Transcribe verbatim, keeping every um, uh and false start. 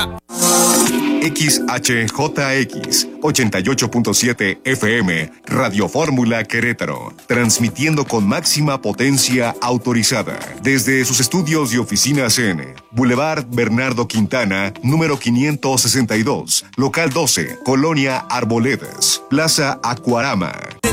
Fórmula. X H J X ochenta y ocho punto siete F M, Radio Fórmula Querétaro, transmitiendo con máxima potencia autorizada desde sus estudios y oficinas en Boulevard Bernardo Quintana, número quinientos sesenta y dos, local doce, Colonia Arboledas, Plaza Acuarama.